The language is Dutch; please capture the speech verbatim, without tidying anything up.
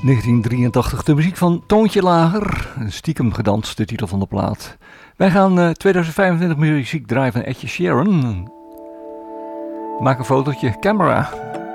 negentien drieëntachtig, de muziek van Toontje Lager, stiekem gedanst, de titel van de plaat. Wij gaan uh, tweeduizend vijfentwintig muziek draaien van Edje Sheeran. Maak een fotootje, camera.